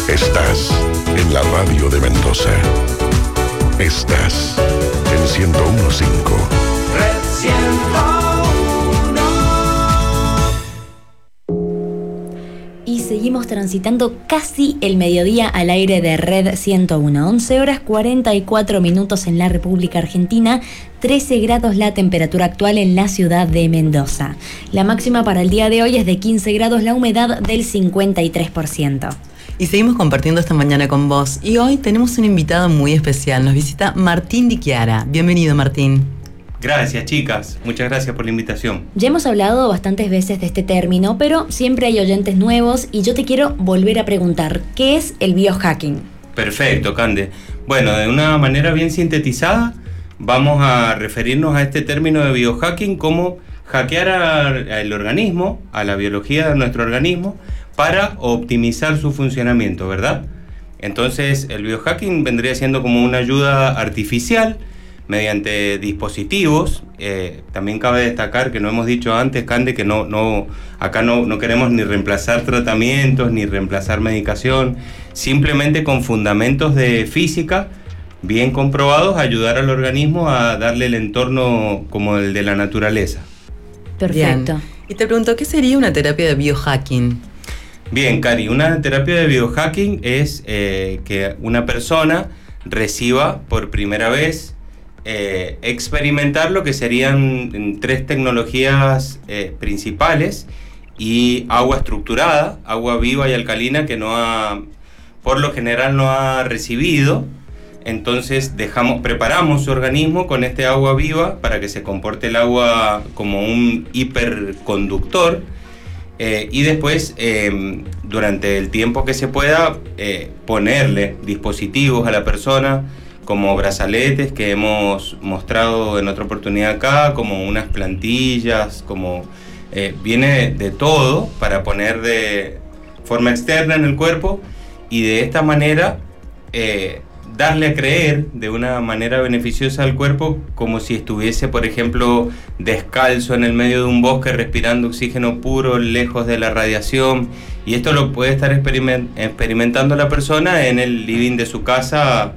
Estás en la radio de Mendoza. Estás en 101.5. Red 101. Y seguimos transitando casi el mediodía al aire de Red 101. 11 horas 44 minutos en la República Argentina, 13 grados la temperatura actual en la ciudad de Mendoza. La máxima para el día de hoy es de 15 grados, la humedad del 53%. Y seguimos compartiendo esta mañana con vos. Y hoy tenemos un invitado muy especial. Nos visita Martín Di Chiara. Bienvenido, Martín. Gracias, chicas. Muchas gracias por la invitación. Ya hemos hablado bastantes veces de este término, pero siempre hay oyentes nuevos y yo te quiero volver a preguntar, ¿qué es el biohacking? Perfecto, Cande. Bueno, de una manera bien sintetizada, vamos a referirnos a este término de biohacking como hackear al organismo, a la biología de nuestro organismo, para optimizar su funcionamiento, ¿verdad? Entonces, el biohacking vendría siendo como una ayuda artificial mediante dispositivos. También cabe destacar que no hemos dicho antes, Cande, que acá no queremos ni reemplazar tratamientos, ni reemplazar medicación, simplemente con fundamentos de física bien comprobados, ayudar al organismo a darle el entorno como el de la naturaleza. Perfecto. Bien. Y te pregunto, ¿qué sería una terapia de biohacking? Bien, Cari, una terapia de biohacking es que una persona reciba por primera vez experimentar lo que serían 3 tecnologías principales y agua estructurada, agua viva y alcalina que por lo general no ha recibido. Entonces preparamos su organismo con este agua viva para que se comporte el agua como un hiperconductor. Y después, durante el tiempo que se pueda, ponerle dispositivos a la persona, como brazaletes que hemos mostrado en otra oportunidad acá, como unas plantillas, viene de todo para poner de forma externa en el cuerpo y de esta manera darle a creer de una manera beneficiosa al cuerpo como si estuviese, por ejemplo, descalzo en el medio de un bosque respirando oxígeno puro, lejos de la radiación. Y esto lo puede estar experimentando la persona en el living de su casa,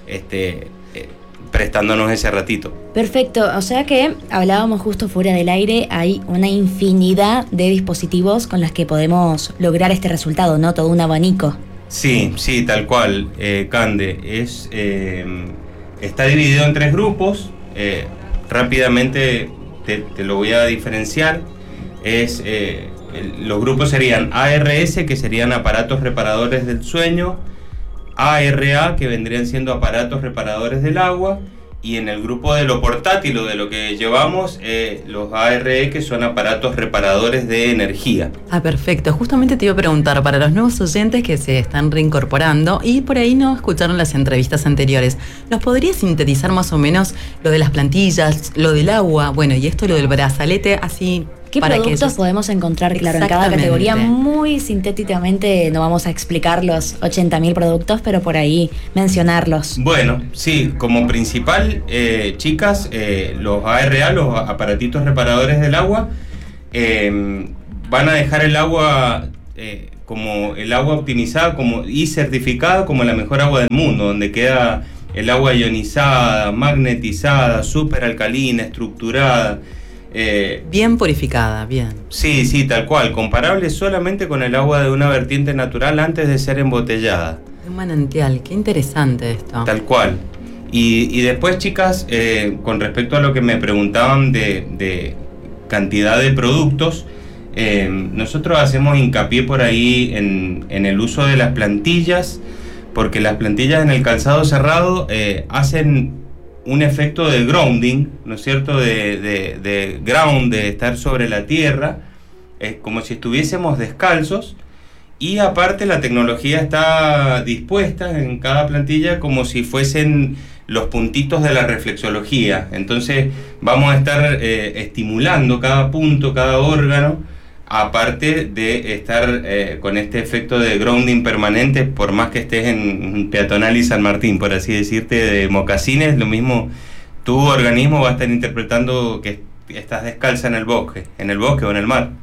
prestándonos ese ratito. Perfecto, o sea que hablábamos justo fuera del aire, hay una infinidad de dispositivos con los que podemos lograr este resultado, ¿no? Todo un abanico. Sí, tal cual, Cande. Está dividido en 3 grupos. Rápidamente te lo voy a diferenciar. Los grupos serían ARS, que serían aparatos reparadores del sueño, ARA, que vendrían siendo aparatos reparadores del agua, y en el grupo de lo portátil o de lo que llevamos, los ARE, que son aparatos reparadores de energía. Perfecto. Justamente te iba a preguntar, para los nuevos oyentes que se están reincorporando y por ahí no escucharon las entrevistas anteriores, ¿nos podrías sintetizar más o menos lo de las plantillas, lo del agua, bueno, y esto lo del brazalete, así? ¿Qué productos podemos encontrar, claro, en cada categoría? Muy sintéticamente no vamos a explicar los 80.000 productos, pero por ahí mencionarlos. Bueno, sí, como principal, chicas, los ARA, los aparatitos reparadores del agua, van a dejar el agua como el agua optimizada y certificada como la mejor agua del mundo, donde queda el agua ionizada, magnetizada, súper alcalina, estructurada. Bien purificada, bien. Sí, tal cual, comparable solamente con el agua de una vertiente natural antes de ser embotellada. Un manantial, qué interesante esto. Tal cual. Y después, chicas, con respecto a lo que me preguntaban de cantidad de productos, nosotros hacemos hincapié por ahí en el uso de las plantillas, porque las plantillas en el calzado cerrado hacen un efecto de grounding, ¿no es cierto?, de ground, de estar sobre la tierra, como si estuviésemos descalzos, y aparte la tecnología está dispuesta en cada plantilla como si fuesen los puntitos de la reflexología. Entonces vamos a estar estimulando cada punto, cada órgano, aparte de estar con este efecto de grounding permanente, por más que estés en Peatonal y San Martín, por así decirte, de mocasines, lo mismo, tu organismo va a estar interpretando que estás descalza en el bosque o en el mar.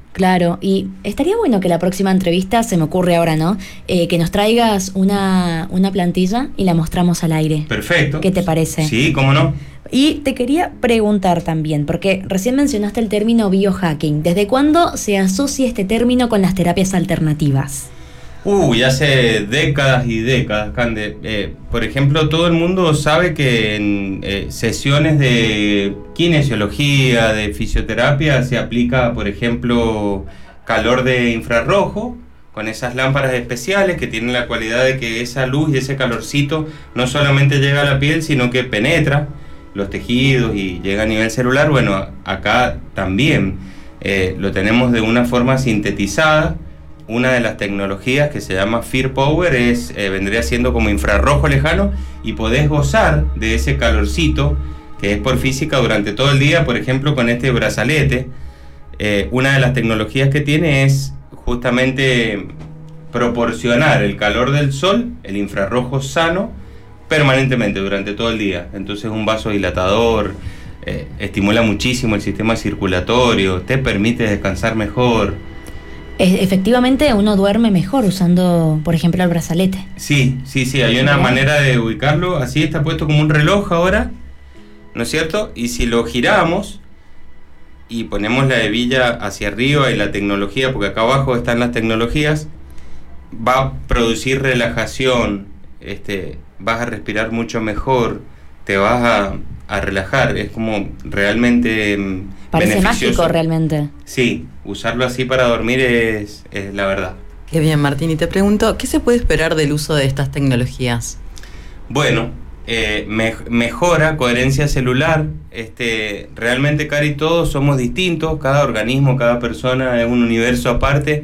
Claro, y estaría bueno que la próxima entrevista, se me ocurre ahora, ¿no? Que nos traigas una plantilla y la mostramos al aire. Perfecto. ¿Qué te parece? Sí, cómo no. Y te quería preguntar también, porque recién mencionaste el término biohacking. ¿Desde cuándo se asocia este término con las terapias alternativas? Hace décadas y décadas, Cande. Por ejemplo, todo el mundo sabe que en sesiones de kinesiología, de fisioterapia, se aplica, por ejemplo, calor de infrarrojo, con esas lámparas especiales que tienen la cualidad de que esa luz y ese calorcito no solamente llega a la piel, sino que penetra los tejidos y llega a nivel celular. Bueno, acá también lo tenemos de una forma sintetizada. Una de las tecnologías que se llama Fear Power vendría siendo como infrarrojo lejano, y podés gozar de ese calorcito que es por física durante todo el día, por ejemplo con este brazalete. Una de las tecnologías que tiene es justamente proporcionar el calor del sol, el infrarrojo sano, permanentemente durante todo el día. Entonces un vasodilatador, estimula muchísimo el sistema circulatorio, te permite descansar mejor. Efectivamente, uno duerme mejor usando, por ejemplo, el brazalete. Sí, hay una manera de ubicarlo. Así está puesto como un reloj ahora, ¿no es cierto? Y si lo giramos y ponemos la hebilla hacia arriba y la tecnología, porque acá abajo están las tecnologías, va a producir relajación, vas a respirar mucho mejor, te vas a relajar. Es como realmente parece beneficioso. Mágico realmente. Sí, usarlo así para dormir es la verdad. Qué bien, Martín. Y te pregunto, ¿qué se puede esperar del uso de estas tecnologías? Bueno, mejora coherencia celular. Realmente, Cari, todos somos distintos, cada organismo, cada persona es un universo aparte,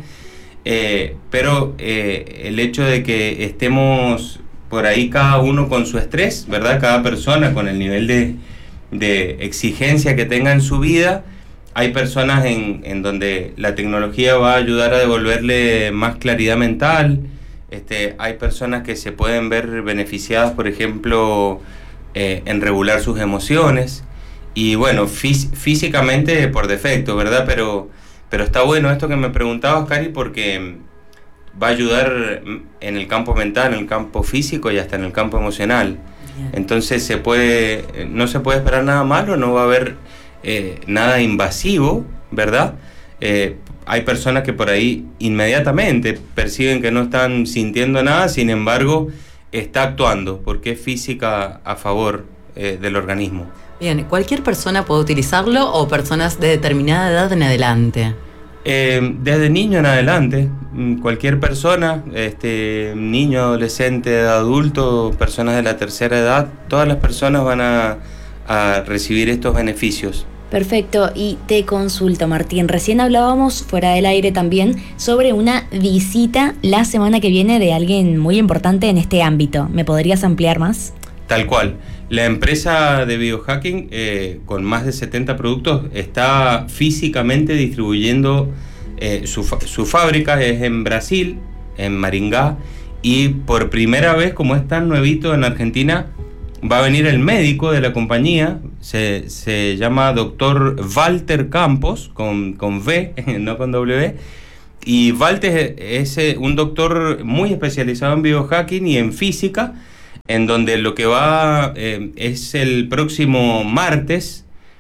pero el hecho de que estemos por ahí cada uno con su estrés, ¿verdad? Cada persona con el nivel de exigencia que tenga en su vida. Hay personas en donde la tecnología va a ayudar a devolverle más claridad mental. Hay personas que se pueden ver beneficiadas, por ejemplo, en regular sus emociones. Y bueno, físicamente por defecto, ¿verdad? Pero está bueno esto que me preguntabas, Cari, porque va a ayudar en el campo mental, en el campo físico y hasta en el campo emocional. Bien. Entonces no se puede esperar nada malo, no va a haber nada invasivo, ¿verdad? Hay personas que por ahí inmediatamente perciben que no están sintiendo nada, sin embargo está actuando porque es física a favor del organismo. Bien, ¿cualquier persona puede utilizarlo o personas de determinada edad en adelante? Desde niño en adelante, cualquier persona, niño, adolescente, adulto, personas de la tercera edad, todas las personas van a recibir estos beneficios. Perfecto, y te consulto, Martín, recién hablábamos fuera del aire también sobre una visita la semana que viene de alguien muy importante en este ámbito. ¿Me podrías ampliar más? Tal cual. La empresa de biohacking, con más de 70 productos, está físicamente distribuyendo su fábrica, es en Brasil, en Maringá, y por primera vez, como es tan nuevito en Argentina, va a venir el médico de la compañía, se llama Dr. Walter Campos, con V, no con W, y Walter es un doctor muy especializado en biohacking y en física, en donde lo que va es el próximo martes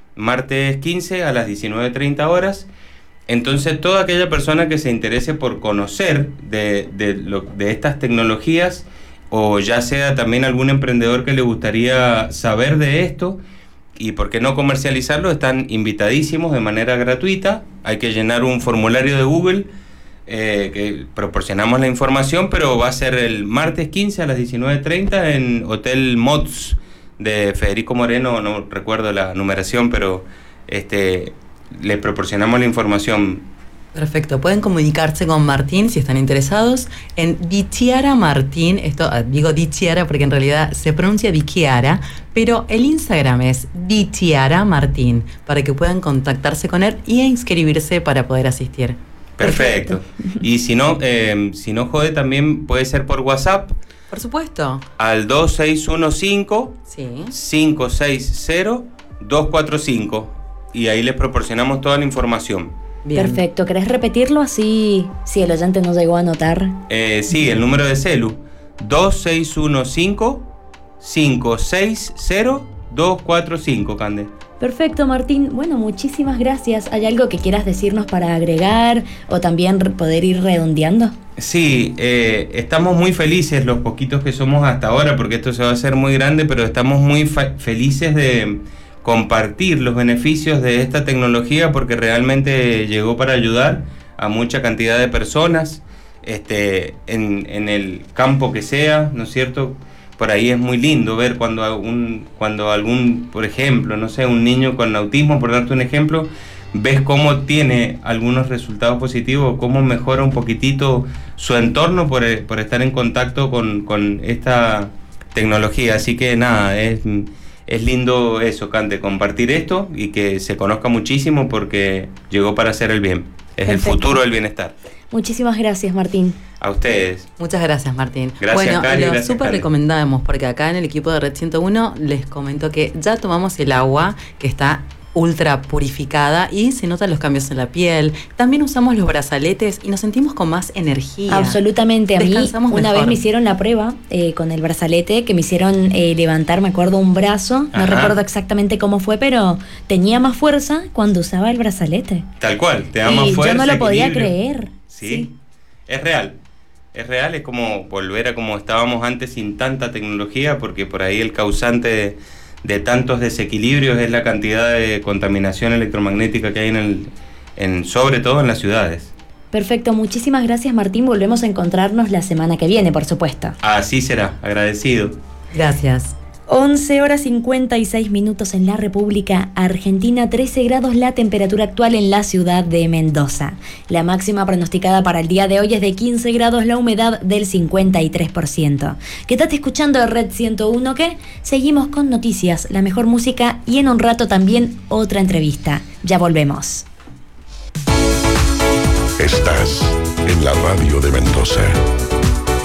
15 a las 19:30 horas. Entonces toda aquella persona que se interese por conocer de estas tecnologías, o ya sea también algún emprendedor que le gustaría saber de esto y por qué no comercializarlo, están invitadísimos de manera gratuita. Hay que llenar un formulario de Google, que proporcionamos la información, pero va a ser el martes 15 a las 19:30 en Hotel Mods de Federico Moreno, no recuerdo la numeración, pero les proporcionamos la información. Perfecto, pueden comunicarse con Martín si están interesados en Dichiara Martín. Esto digo Dichiara porque en realidad se pronuncia Dichiara, pero el Instagram es Dichiara Martín, para que puedan contactarse con él y inscribirse para poder asistir. Perfecto. Y si no jode, también puede ser por WhatsApp. Por supuesto. Al 2615-560-245. Y ahí les proporcionamos toda la información. Bien. Perfecto. ¿Querés repetirlo así si el oyente no llegó a anotar? Sí, el número de celu, 2615-560-245, Cande. Perfecto, Martín. Bueno, muchísimas gracias. ¿Hay algo que quieras decirnos para agregar o también poder ir redondeando? Sí, estamos muy felices los poquitos que somos hasta ahora, porque esto se va a hacer muy grande, pero estamos muy felices de compartir los beneficios de esta tecnología, porque realmente llegó para ayudar a mucha cantidad de personas en el campo que sea, ¿no es cierto? Por ahí es muy lindo ver cuando algún, por ejemplo, no sé, un niño con autismo, por darte un ejemplo, ves cómo tiene algunos resultados positivos, cómo mejora un poquitito su entorno por estar en contacto con esta tecnología. Así que nada, es lindo eso, Cante, compartir esto y que se conozca muchísimo porque llegó para hacer el bien. Es Perfecto. El futuro del bienestar. Muchísimas gracias, Martín. A ustedes. Muchas gracias, Martín. Gracias, bueno, Cali, lo gracias, súper Cali. recomendamos, porque acá en el equipo de Red 101 les comento que ya tomamos el agua, que está ultra purificada y se notan los cambios en la piel. También usamos los brazaletes y nos sentimos con más energía. Absolutamente. A mí Descansamos una mejor. vez me hicieron la prueba con el brazalete, que me hicieron levantar, me acuerdo, un brazo. No Ajá. recuerdo exactamente cómo fue, pero tenía más fuerza cuando usaba el brazalete. Tal cual, te da más Y fuerza, yo no lo podía equilibrio. creer. Sí, es real. Es real, es como volver a como estábamos antes sin tanta tecnología, porque por ahí el causante de tantos desequilibrios es la cantidad de contaminación electromagnética que hay sobre todo en las ciudades. Perfecto, muchísimas gracias, Martín. Volvemos a encontrarnos la semana que viene, por supuesto. Así será, agradecido. Gracias. 11:56 en la República Argentina, 13 grados la temperatura actual en la ciudad de Mendoza. La máxima pronosticada para el día de hoy es de 15 grados, la humedad del 53%. Quédate escuchando Red 101, que seguimos con noticias, la mejor música y en un rato también otra entrevista. Ya volvemos. Estás en la radio de Mendoza.